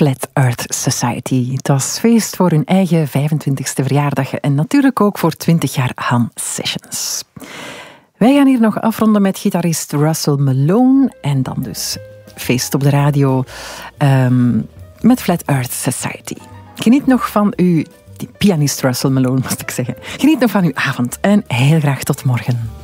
Flat Earth Society. Het was feest voor hun eigen 25e verjaardag en natuurlijk ook voor 20 jaar Ham Sessions. Wij gaan hier nog afronden met gitarist Russell Malone en dan dus feest op de radio met Flat Earth Society. Geniet nog van uw pianist Russell Malone, moest ik zeggen. Geniet nog van uw avond en heel graag tot morgen.